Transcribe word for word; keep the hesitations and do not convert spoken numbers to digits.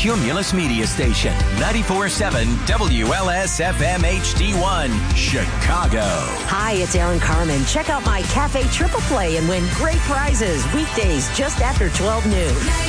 Cumulus Media Station, ninety-four point seven W L S F M H D one, Chicago. Hi, it's Aaron Carmen. Check out my Cafe Triple Play and win great prizes weekdays just after twelve noon.